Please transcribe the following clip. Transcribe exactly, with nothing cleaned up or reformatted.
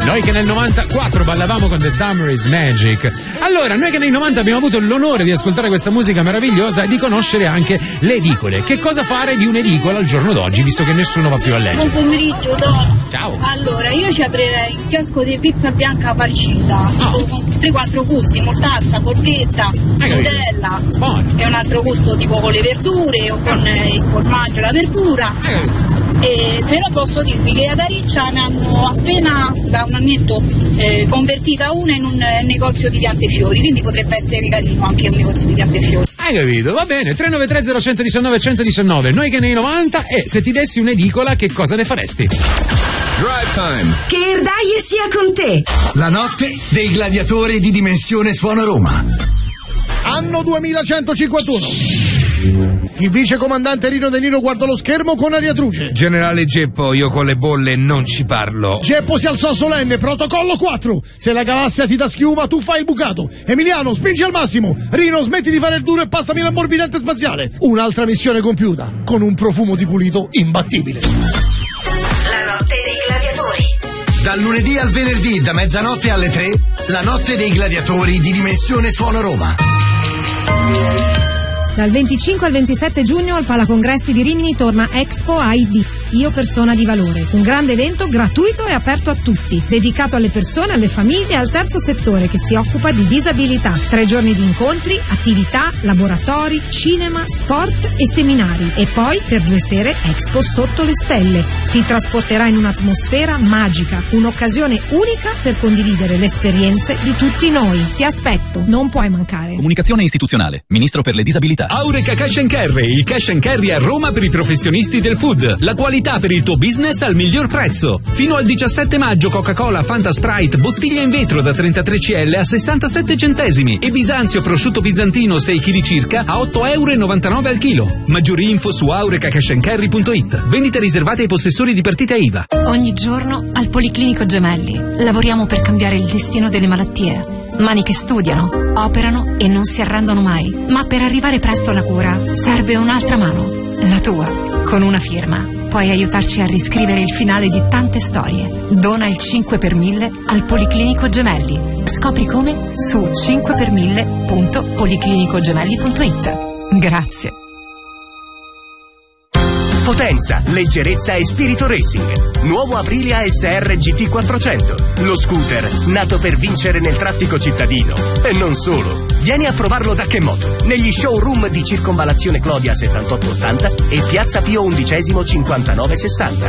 Noi che nel novantaquattro ballavamo con The Summer is Magic. Allora, noi che nei novanta abbiamo avuto l'onore di ascoltare questa musica meravigliosa e di conoscere anche le edicole. Che cosa fare di un'edicola al giorno d'oggi, visto che nessuno va più a leggere? Buon pomeriggio, Don. Ciao. Allora, io ci aprirei un chiosco di pizza bianca farcita, Oh. tipo con tre quattro gusti, mortazza, porchetta, Nutella, Buono. e un altro gusto tipo con le verdure o con eh, il formaggio e la verdura. E, però posso dirvi che ad Ariccia ne hanno appena da un annetto eh, convertita una in un eh, negozio di piante e fiori, quindi potrebbe essere carino anche un negozio di piante e fiori. Hai capito? Va bene, tre nove tre zero uno uno nove uno uno nove, noi che nei novanta, e se ti dessi un'edicola che cosa ne faresti? Drive Time. Che Erdaie sia con te. La notte dei gladiatori di Dimensione Suono Roma. Anno duemilacentocinquantuno. Il vicecomandante Rino De Niro guardò lo schermo con aria truce. Generale Geppo, io con le bolle non ci parlo. Geppo si alzò solenne, protocollo quattro. Se la galassia ti dà schiuma, tu fai il bucato. Emiliano, spingi al massimo. Rino, smetti di fare il duro e passami l'ammorbidente spaziale. Un'altra missione compiuta, con un profumo di pulito imbattibile. La notte dei gladiatori. Dal lunedì al venerdì, da mezzanotte alle tre, la notte dei gladiatori di Dimensione Suono Roma. Dal venticinque al ventisette giugno al Palacongressi di Rimini torna Expo I D, Io Persona di Valore, un grande evento gratuito e aperto a tutti, dedicato alle persone, alle famiglie e al terzo settore che si occupa di disabilità. Tre giorni di incontri, attività, laboratori, cinema, sport e seminari. E poi per due sere Expo sotto le stelle. Ti trasporterà in un'atmosfera magica, un'occasione unica per condividere le esperienze di tutti noi. Ti aspetto, non puoi mancare. Comunicazione istituzionale, Ministro per le disabilità. Aureca Cash and Carry, il cash and carry a Roma per i professionisti del food. La qualità per il tuo business al miglior prezzo. Fino al diciassette maggio Coca-Cola, Fanta, Sprite, bottiglia in vetro da trentatré centilitri a sessantasette centesimi e Bisanzio prosciutto bizantino sei chili circa a otto virgola novantanove euro al chilo. Maggiori info su aureca cash and carry punto it. Vendite riservate ai possessori di partita I V A. Ogni giorno al Policlinico Gemelli lavoriamo per cambiare il destino delle malattie. Mani che studiano, operano e non si arrendono mai. Ma per arrivare presto alla cura serve un'altra mano, la tua. Con una firma puoi aiutarci a riscrivere il finale di tante storie. Dona il cinque per mille al Policlinico Gemelli. Scopri come su cinque per mille punto policlinico gemelli punto it. Grazie. Potenza, leggerezza e spirito racing. Nuovo Aprilia S R G T quattrocento. Lo scooter nato per vincere nel traffico cittadino. E non solo. Vieni a provarlo da Chemoto, negli showroom di Circonvallazione Clodia settantotto ottanta e Piazza Pio undicesimo cinquantanove sessanta.